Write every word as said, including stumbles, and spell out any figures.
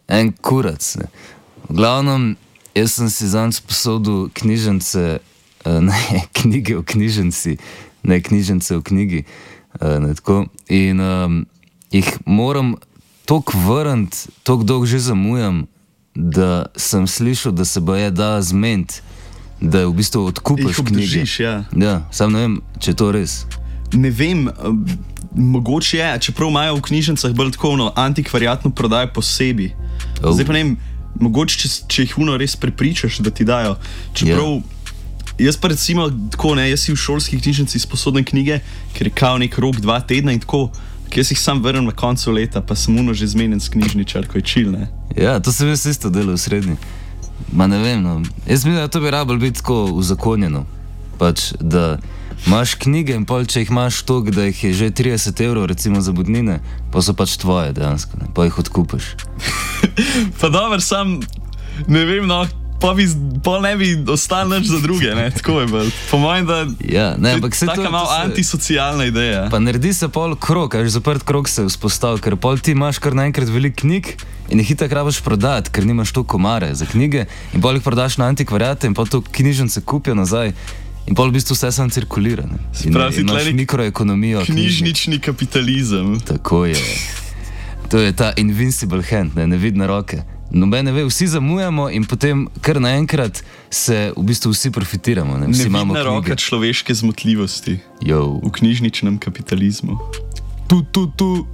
en kurac. Ne. V glavnem, jaz sem si zanj sposodil knjižence, ne, knjige v knjižnici, ne knjižence v knjigi, ne tako, in um, jih moram toliko vrniti, toliko dolgo že zamujam, da sem slišal, da se bo je da zmeniti, da v bistvu odkupiš knjige. Ja. Ja, sam ne vem, če je to res. Ne vem, mogoče je, čeprav imajo v knjižnicah bolj tako antikvariatno prodajo posebej. Oh. Zdaj pa ne vem, mogoče, če, če jih uno res prepričaš, da ti dajo. Čeprav, yeah. jaz pa recimo tako, ne, jaz si v šolski knjižnici sposoden knjige, ker je kao nek rok dva tedna in tako, jaz jih sam vrnem na koncu leta, pa sem uno že zmenjen s knjižničar, ko je čil, ne. Ja, to sem jaz isto delal v srednji. Ma ne vem, no. Jaz mislim, da to bi rabilo biti tako uzakonjeno. Pač, da imaš knjige in pol, če jih imaš toliko, da jih je že trideset evrov recimo za budnine, pa so pač tvoje dejansko, ne? Pa jih odkupiš. Pa dober, sam ne vem, no, pa, bi, pa ne bi ostal nič za druge, ne, tako je bolj. Po mojem, da ja, ne, ampak se to... Taka malo antisocialna ideja. Pa naredi se pol krog, až zaprt krog se vzpostav, ker pol ti imaš kar naenkrat veliko knjig in jih itak rabiš prodati, ker nimaš toliko komare za knjige in pol jih prodaš na antikvariate in pol to knjižnice kupijo nazaj. In pol v bistvu vse sam cirkulira. Ne? In, Spravi, in imaš mikroekonomijo. Knjižnični kapitalizem. Tako je. To je ta invincible hand, ne, nevidne roke. Noben ne ve, vsi zamujamo in potem kar naenkrat se v bistvu vsi profitiramo. Ne? Vsi nevidna roka človeške zmotljivosti. Yo. V knjižničnem kapitalizmu. Tu, tu, tu.